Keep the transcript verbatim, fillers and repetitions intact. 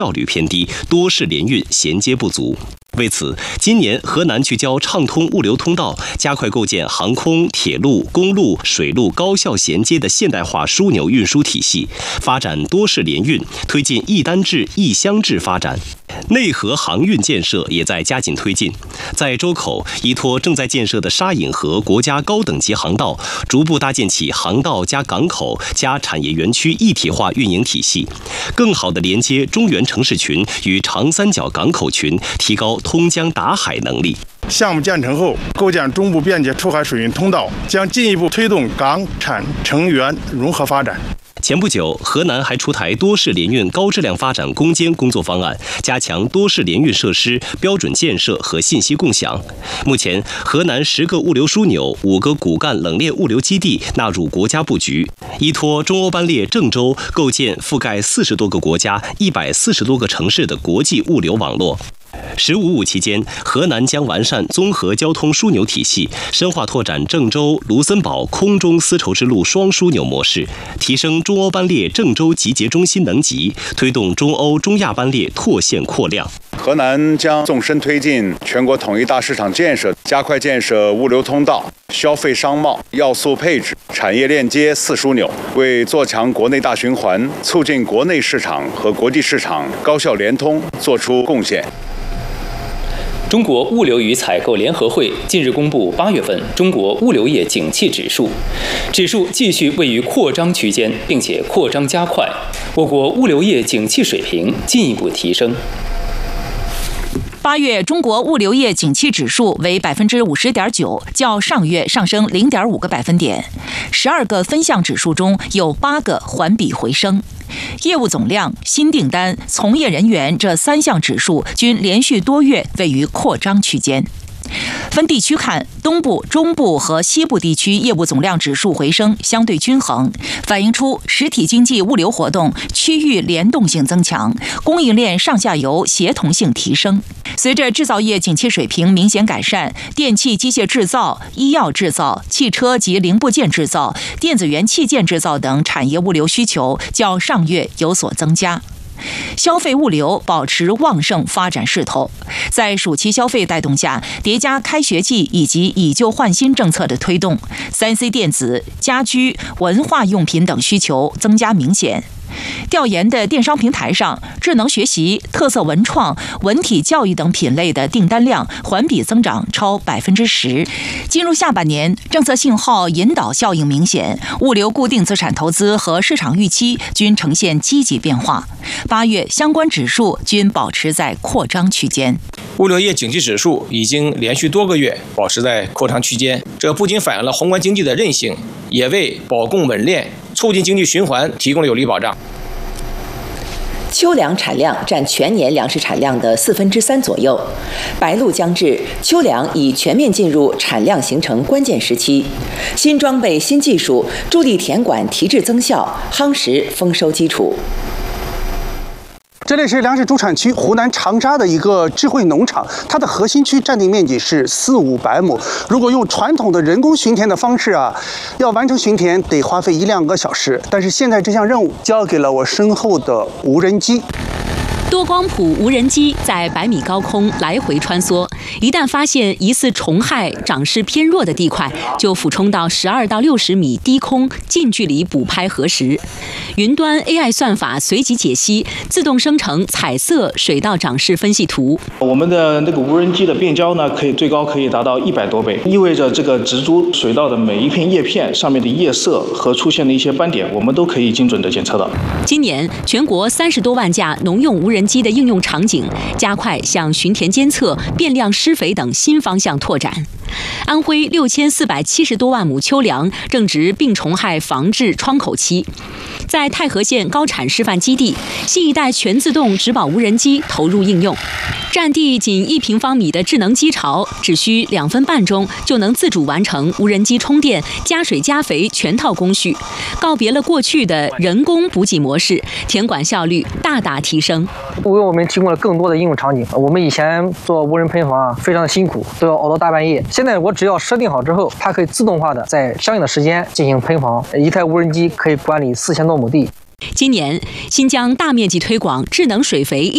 效率偏低，多式联运衔接不足。为此，今年河南聚焦畅通物流通道，加快构建航空、铁路、公路、水路高效衔接的现代化枢纽运输体系，发展多式联运，推进一单制、一箱制发展。内河航运建设也在加紧推进，在周口依托正在建设的沙引河国家高等级航道，逐步搭建起航道加港口加产业园区一体化运营体系，更好地连接中原城市群与长三角港口群，提高通江达海能力。 项目建成后，构建中部便捷出海水运通道，将进一步推动港产城园融合发展。 前不久，河南还出台多式联运高质量发展攻坚工作方案，加强多式联运设施标准建设和信息共享。目前，河南十个物流枢纽、五个骨干冷链物流基地纳入国家布局，依托中欧班列郑州，构建覆盖四十多个国家、一百四十多个城市的国际物流网络。十五五期间，河南将完善综合交通枢纽体系，深化拓展郑州、卢森堡空中丝绸之路双枢纽模式，提升中欧班列郑州集结中心能级，推动中欧、中亚班列拓线扩量。 河南将纵深推进全国统一大市场建设，加快建设物流通道、消费商贸、要素配置、产业链接四枢纽，为做强国内大循环、促进国内市场和国际市场高效联通作出贡献。 中国物流与采购联合会近日公布八月份中国物流业景气指数，指数继续位于扩张区间，并且扩张加快，我国物流业景气水平进一步提升。 八月中国物流业景气指数为百分之五十点九，较上月上升零点五个百分点。十二个分项指数中有八个环比回升。业务总量、新订单、从业人员这三项指数均连续多月位于扩张区间。分地区看，东部、中部和西部地区业务总量指数回升相对均衡，反映出实体经济物流活动区域联动性增强，供应链上下游协同性提升。随着制造业景气水平明显改善，电气机械制造、医药制造、汽车及零部件制造、电子元器件制造等产业物流需求较上月有所增加。消费物流保持旺盛发展势头，在暑期消费带动下，叠加开学季以及以旧换新政策的推动，三 C 电子、家居、文化用品等需求增加明显。调研的电商平台上，智能学习、特色文创、文体教育等品类的订单量环比增长超百分之十。进入下半年，政策信号引导效应明显，物流固定资产投资和市场预期均呈现积极变化。八月相关指数均保持在扩张区间。 物流业景气指数已经连续多个月保持在扩张区间，这不仅反映了宏观经济的韧性，也为保供稳链、促进经济循环提供了有力保障。 秋粮产量占全年粮食产量的四分之三左右，白露将至，秋粮已全面进入产量形成关键时期。新装备、新技术助力田管提质增效，夯实丰收基础。 这里是粮食主产区湖南长沙的一个智慧农场，它的核心区占地面积是四五百亩。如果用传统的人工巡田的方式啊，要完成巡田得花费一两个小时。但是现在这项任务交给了我身后的无人机。 多光谱无人机在百米高空来回穿梭，一旦发现疑似虫害、长势偏弱的地块，就俯冲到十二到六十米低空近距离捕拍核实。云端 A I 算法随即解析，自动生成彩色水稻长势分析图。 我们的那个无人机的变焦呢，可以最高可以达到一百多倍，意味着这个植株水稻的每一片叶片上面的叶色和出现的一些斑点，我们都可以精准的检测到。 今年全国三十多万架农用无人机的应用场景，加快向巡田监测、变量施肥等新方向拓展。安徽六千四百七十多万亩秋粮正值病虫害防治窗口期。在太和县高产示范基地，新一代全自动植保无人机投入应用，占地仅一平方米的智能机巢，只需两分半钟就能自主完成无人机充电、加水加肥全套工序，告别了过去的人工补给模式，田管效率大大提升， 为我们提供了更多的应用场景。我们以前做无人喷防啊，非常的辛苦，都要熬到大半夜。现在我只要设定好之后，它可以自动化的在相应的时间进行喷防，一台无人机可以管理四千多亩地。 今年，新疆大面积推广智能水肥